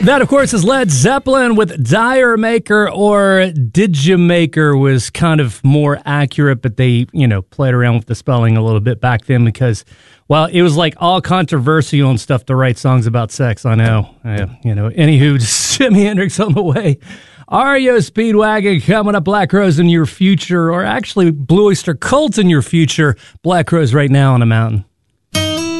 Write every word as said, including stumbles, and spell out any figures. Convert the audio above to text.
That, of course, is Led Zeppelin with Dire Maker, or Did You Maker was kind of more accurate, but they, you know, played around with the spelling a little bit back then because, well, it was like all controversial and stuff to write songs about sex. I know. Uh, you know, anywho, Jimi Hendrix on the way. R E O Speedwagon coming up, Black Rose in your future, or actually Blue Oyster Cult in your future. Black Rose right now on the mountain.